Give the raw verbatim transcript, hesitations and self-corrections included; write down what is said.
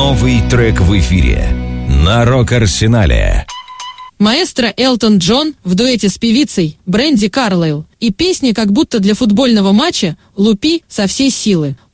Новый трек в эфире на Рок-Арсенале. Маэстро Элтон Джон в дуэте с певицей Брэнди Карлайл и песни «Как будто для футбольного матча» «Лупи со всей силы».